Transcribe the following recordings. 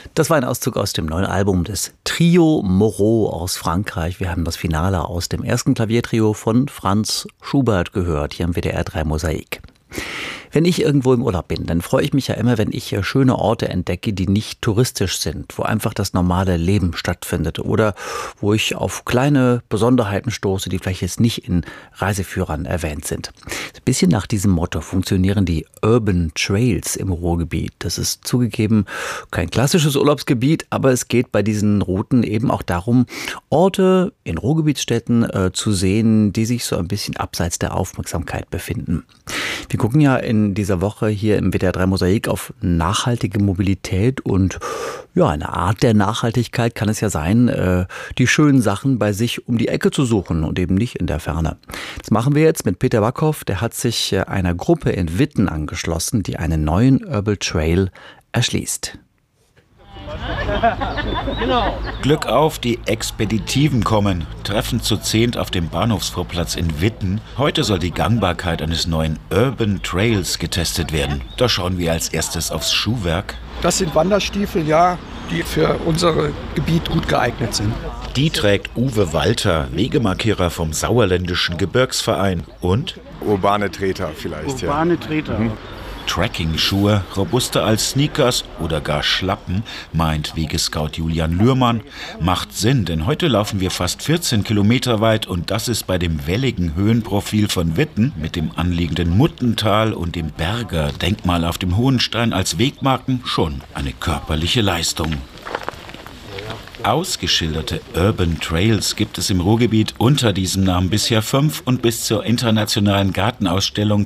Das war ein Auszug aus dem neuen Album des Trio Moreau aus Frankreich. Wir haben das Finale aus dem ersten Klaviertrio von Franz Schubert gehört, hier am WDR 3 Mosaik. Wenn ich irgendwo im Urlaub bin, dann freue ich mich ja immer, wenn ich schöne Orte entdecke, die nicht touristisch sind, wo einfach das normale Leben stattfindet oder wo ich auf kleine Besonderheiten stoße, die vielleicht jetzt nicht in Reiseführern erwähnt sind. Ein bisschen nach diesem Motto funktionieren die Urban Trails im Ruhrgebiet. Das ist zugegeben kein klassisches Urlaubsgebiet, aber es geht bei diesen Routen eben auch darum, Orte in Ruhrgebietsstädten zu sehen, die sich so ein bisschen abseits der Aufmerksamkeit befinden. Wir gucken ja in dieser Woche hier im WDR 3 Mosaik auf nachhaltige Mobilität und ja, eine Art der Nachhaltigkeit kann es ja sein, die schönen Sachen bei sich um die Ecke zu suchen und eben nicht in der Ferne. Das machen wir jetzt mit Peter Backhoff, der hat sich einer Gruppe in Witten angeschlossen, die einen neuen Urban Trail erschließt. Genau. Glück auf, die Expeditiven kommen. Treffen zu 10 auf dem Bahnhofsvorplatz in Witten. Heute soll die Gangbarkeit eines neuen Urban Trails getestet werden. Da schauen wir als erstes aufs Schuhwerk. Das sind Wanderstiefel, ja, die für unser Gebiet gut geeignet sind. Die trägt Uwe Walter, Wegemarkierer vom Sauerländischen Gebirgsverein. Und? Urbane Treter vielleicht, ja. Urbane Treter. Trekking-Schuhe, robuster als Sneakers oder gar Schlappen, meint Wegescout Julian Lührmann. Macht Sinn, denn heute laufen wir fast 14 Kilometer weit und das ist bei dem welligen Höhenprofil von Witten mit dem anliegenden Muttental und dem Berger Denkmal auf dem Hohenstein als Wegmarken schon eine körperliche Leistung. Ausgeschilderte Urban Trails gibt es im Ruhrgebiet unter diesem Namen bisher 5 und bis zur internationalen Gartenausstellung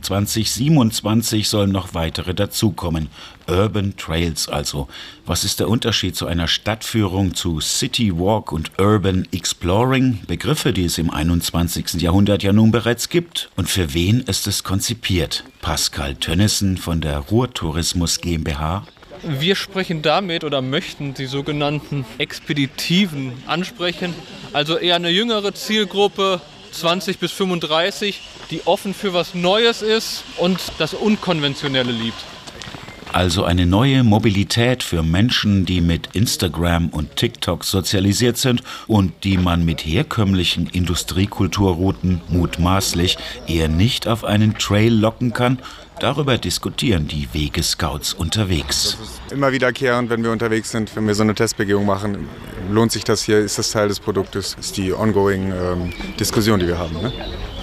2027 sollen noch weitere dazukommen. Urban Trails also. Was ist der Unterschied zu einer Stadtführung, zu City Walk und Urban Exploring? Begriffe, die es im 21. Jahrhundert ja nun bereits gibt. Und für wen ist es konzipiert? Pascal Tönnissen von der Ruhrtourismus GmbH. Wir sprechen damit oder möchten die sogenannten Expeditiven ansprechen, also eher eine jüngere Zielgruppe, 20 bis 35, die offen für was Neues ist und das Unkonventionelle liebt. Also eine neue Mobilität für Menschen, die mit Instagram und TikTok sozialisiert sind und die man mit herkömmlichen Industriekulturrouten mutmaßlich eher nicht auf einen Trail locken kann. Darüber diskutieren die Wegescouts unterwegs. Das ist immer wiederkehrend, wenn wir unterwegs sind, wenn wir so eine Testbegehung machen. Lohnt sich das hier? Ist das Teil des Produktes? Ist die ongoing Diskussion, die wir haben, ne?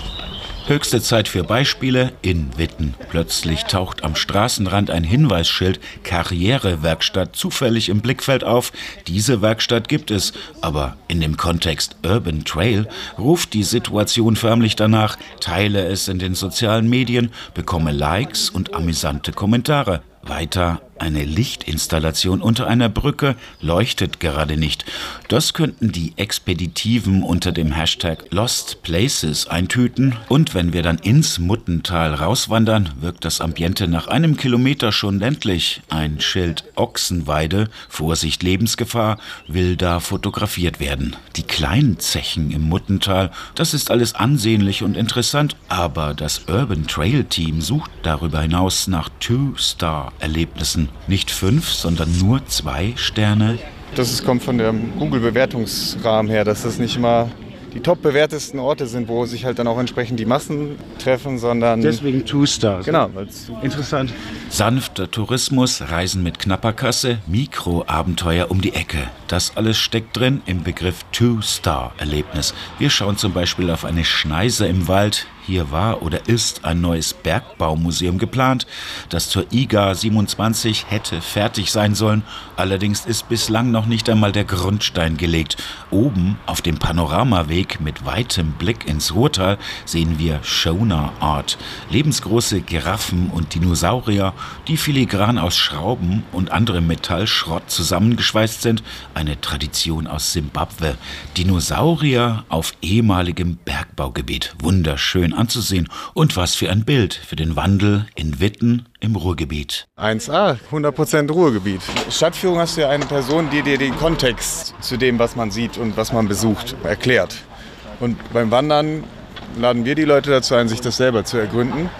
Höchste Zeit für Beispiele in Witten. Plötzlich taucht am Straßenrand ein Hinweisschild Karrierewerkstatt zufällig im Blickfeld auf. Diese Werkstatt gibt es, aber in dem Kontext Urban Trail ruft die Situation förmlich danach, teile es in den sozialen Medien, bekomme Likes und amüsante Kommentare. Weiter eine Lichtinstallation unter einer Brücke leuchtet gerade nicht. Das könnten die Expeditiven unter dem Hashtag Lost Places eintüten. Und wenn wir dann ins Muttental rauswandern, wirkt das Ambiente nach einem Kilometer schon ländlich. Ein Schild Ochsenweide, Vorsicht Lebensgefahr, will da fotografiert werden. Die kleinen Zechen im Muttental, das ist alles ansehnlich und interessant. Aber das Urban Trail Team sucht darüber hinaus nach 2-Star-Erlebnissen. Nicht 5, sondern nur 2 Sterne. Das kommt von dem Google-Bewertungsrahmen her, dass das nicht immer die top bewertesten Orte sind, wo sich halt dann auch entsprechend die Massen treffen, sondern... Deswegen 2-Star. Genau. Interessant. Sanfter Tourismus, Reisen mit knapper Kasse, Mikroabenteuer um die Ecke. Das alles steckt drin im Begriff 2-Star-Erlebnis. Wir schauen zum Beispiel auf eine Schneise im Wald. Hier war oder ist ein neues Bergbaumuseum geplant, das zur IGA 27 hätte fertig sein sollen. Allerdings ist bislang noch nicht einmal der Grundstein gelegt. Oben auf dem Panoramaweg mit weitem Blick ins Ruhrtal sehen wir Shona Art. Lebensgroße Giraffen und Dinosaurier, die filigran aus Schrauben und anderem Metallschrott zusammengeschweißt sind. Eine Tradition aus Simbabwe. Dinosaurier auf ehemaligem Bergbaugebiet. Wunderschön anzusehen. Und was für ein Bild für den Wandel in Witten im Ruhrgebiet. 1A, 100% Ruhrgebiet. Stadtführung hast du ja eine Person, die dir den Kontext zu dem, was man sieht und was man besucht, erklärt. Und beim Wandern laden wir die Leute dazu ein, sich das selber zu ergründen.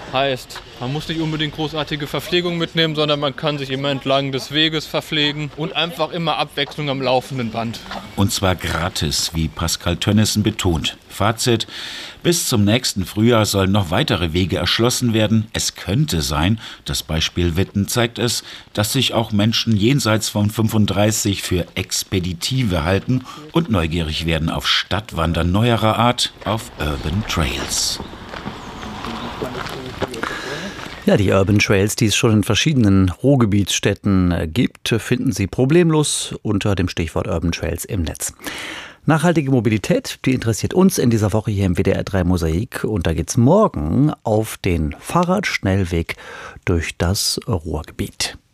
Heißt, man muss nicht unbedingt großartige Verpflegung mitnehmen, sondern man kann sich immer entlang des Weges verpflegen und einfach immer Abwechslung am laufenden Band. Und zwar gratis, wie Pascal Tönnissen betont. Fazit: Bis zum nächsten Frühjahr sollen noch weitere Wege erschlossen werden. Es könnte sein, das Beispiel Witten zeigt es, dass sich auch Menschen jenseits von 35 für Expeditive halten und neugierig werden auf Stadtwandern neuerer Art, auf Urban Trails. Ja, die Urban Trails, die es schon in verschiedenen Ruhrgebietsstädten gibt, finden Sie problemlos unter dem Stichwort Urban Trails im Netz. Nachhaltige Mobilität, die interessiert uns in dieser Woche hier im WDR 3 Mosaik. Und da geht's morgen auf den Fahrradschnellweg durch das Ruhrgebiet.